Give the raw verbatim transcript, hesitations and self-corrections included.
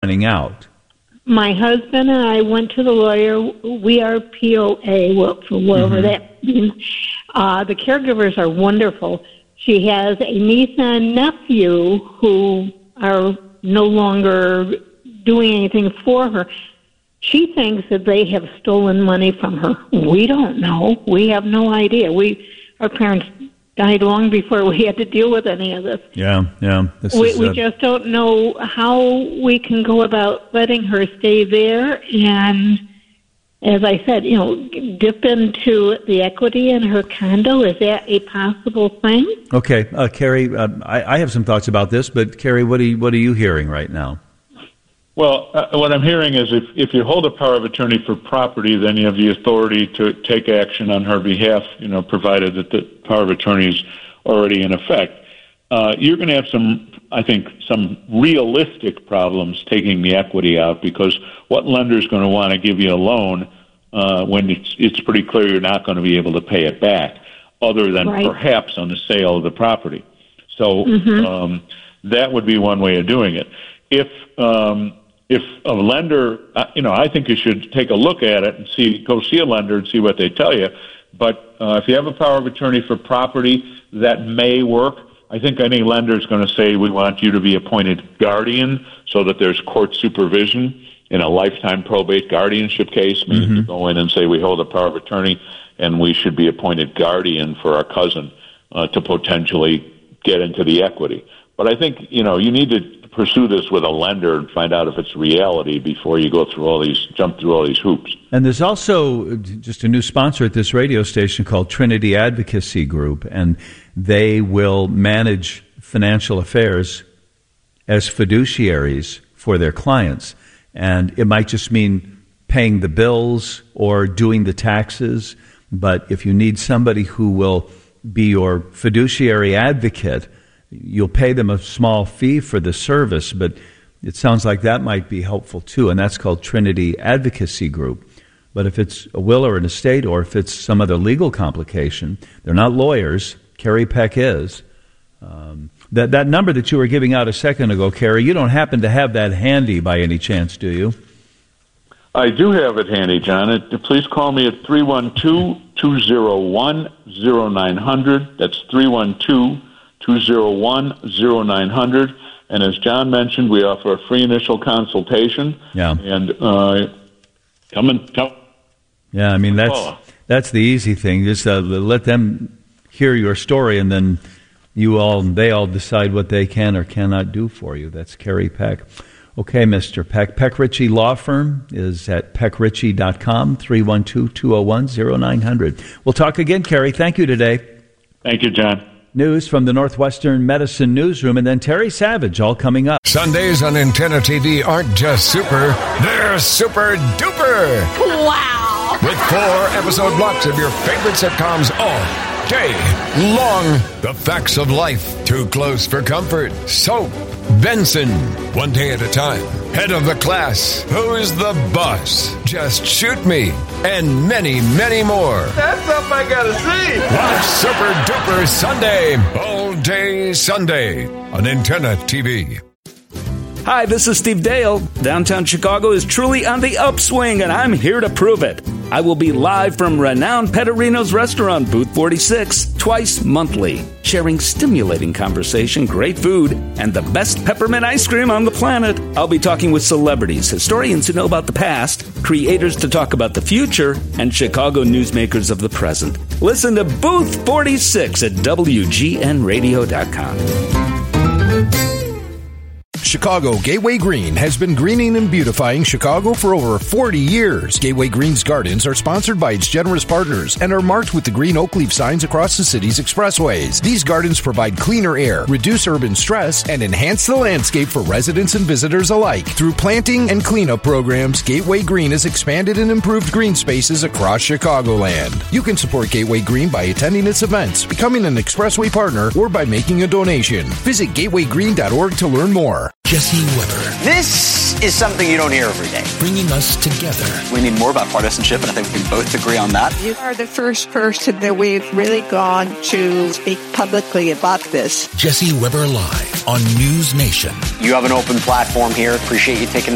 running out? My husband and I went to the lawyer. We are P O A, whatever mm-hmm. that means. Uh, the caregivers are wonderful. She has a niece and nephew who are no longer doing anything for her. She thinks that they have stolen money from her. We don't know. We have no idea. We, our parents died long before we had to deal with any of this. Yeah, yeah. This we is, we uh, just don't know how we can go about letting her stay there. And as I said, you know, dip into the equity in her condo. Is that a possible thing? Okay, uh, Carrie, uh, I, I have some thoughts about this, but Carrie, what are you, what are you hearing right now? Well, uh, what I'm hearing is if, if you hold a power of attorney for property, then you have the authority to take action on her behalf, you know, provided that the power of attorney is already in effect. Uh, you're going to have some, I think, some realistic problems taking the equity out, because what lender is going to want to give you a loan uh, when it's, it's pretty clear you're not going to be able to pay it back, other than right. perhaps on the sale of the property. So mm-hmm. um, that would be one way of doing it. If um, if a lender, you know, I think you should take a look at it and see, go see a lender and see what they tell you. But uh, if you have a power of attorney for property, that may work. I think any lender is going to say, we want you to be appointed guardian so that there's court supervision in a lifetime probate guardianship case. Meaning mm-hmm. to go in and say, we hold a power of attorney and we should be appointed guardian for our cousin uh, to potentially get into the equity. But I think, you know, you need to pursue this with a lender and find out if it's reality before you go through all these, jump through all these hoops. And there's also just a new sponsor at this radio station called Trinity Advocacy Group, and they will manage financial affairs as fiduciaries for their clients. And it might just mean paying the bills or doing the taxes, but if you need somebody who will be your fiduciary advocate, you'll pay them a small fee for the service, but it sounds like that might be helpful too, and that's called Trinity Advocacy Group. But if it's a will or an estate, or if it's some other legal complication, they're not lawyers. Carrie Peck is. Um, that, that number that you were giving out a second ago, Carrie, you don't happen to have that handy by any chance, do you? I do have it handy, John. It, please call me at three one two, two zero one, zero nine zero zero. That's three one two, two zero one, zero nine zero zero. And as John mentioned, we offer a free initial consultation. Yeah. And uh, come and come. Yeah, I mean, that's oh. that's the easy thing. Just uh, let them hear your story, and then you all, they all decide what they can or cannot do for you. That's Carrie Peck. Okay, Mister Peck. Peck Ritchie Law Firm is at peck ritchie dot com, three one two, two zero one, zero nine zero zero. We'll talk again, Carrie. Thank you today. Thank you, John. News from the Northwestern Medicine Newsroom, and then Terry Savage, all coming up. Sundays on Antenna T V aren't just super, they're super duper. Wow. With four episode blocks of your favorite sitcoms all day long. The Facts of Life, Too Close for Comfort, Soap, Benson, One Day at a Time, Head of the Class, Who's the Boss, Just Shoot Me, and many, many more. That's something I gotta see. Watch Super Duper Sunday, all day Sunday on Antenna T V. Hi, this is Steve Dale. Downtown Chicago is truly on the upswing, and I'm here to prove it. I will be live from renowned Pettorino's restaurant, Booth forty-six, twice monthly, sharing stimulating conversation, great food, and the best peppermint ice cream on the planet. I'll be talking with celebrities, historians who know about the past, creators to talk about the future, and Chicago newsmakers of the present. Listen to Booth forty-six at W G N radio dot com. Chicago Gateway Green has been greening and beautifying Chicago for over forty years. Gateway Green's gardens are sponsored by its generous partners and are marked with the green oak leaf signs across the city's expressways. These gardens provide cleaner air, reduce urban stress, and enhance the landscape for residents and visitors alike. Through planting and cleanup programs, Gateway Green has expanded and improved green spaces across Chicagoland. You can support Gateway Green by attending its events, becoming an expressway partner, or by making a donation. Visit gateway green dot org to learn more. Jesse Weber. This is something you don't hear every day. Bringing us together. We need more about partisanship, and I think we can both agree on that. You are the first person that we've really gone to speak publicly about this. Jesse Weber Live on News Nation. You have an open platform here. Appreciate you taking